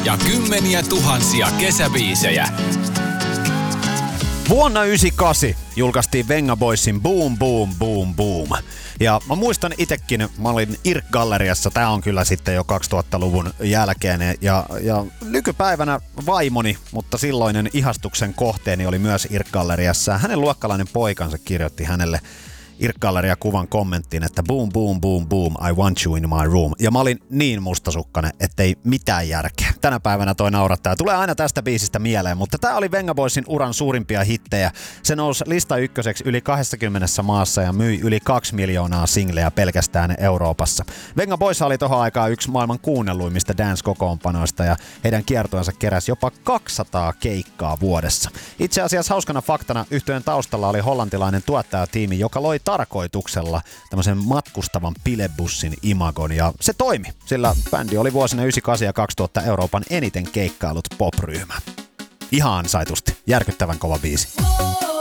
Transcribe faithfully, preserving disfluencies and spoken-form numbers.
ja kymmeniä tuhansia kesäbiisejä. Vuonna yhdeksänkymmentäkahdeksan julkaistiin Venga Boysin Boom Boom Boom Boom. Ja mä muistan itekin, mä olin I R C-galleriassa, tää on kyllä sitten jo kaksituhattaluvun jälkeen. Ja, ja nykypäivänä vaimoni, mutta silloinen ihastuksen kohteeni oli myös I R C-galleriassa. Hänen luokkalainen poikansa kirjoitti hänelle I R C-galleria kuvan kommenttiin, että boom, boom, boom, boom, I want you in my room. Ja mä olin niin mustasukkainen, ettei mitään järkeä. Tänä päivänä toi naurattaa. Tulee aina tästä biisistä mieleen, mutta tää oli Venga Boysin uran suurimpia hittejä. Se nousi lista ykköseksi yli kaksikymmentä maassa ja myi yli kaksi miljoonaa singleä pelkästään Euroopassa. Venga Boys oli tohon aikaan yksi maailman kuunnelluimmista dance-kokoonpanoista ja heidän kiertoansa keräsi jopa kaksisataa keikkaa vuodessa. Itse asiassa hauskana faktana yhtyeen taustalla oli hollantilainen tuottajatiimi, joka loi tarkoituksella tämmöisen matkustavan pilebussin imagon ja se toimi, sillä bändi oli vuosina yhdeksänkymmentäkahdeksan ja kaksituhatta Euroopan eniten keikkailut pop-ryhmä. Ihan ansaitusti, järkyttävän kova biisi.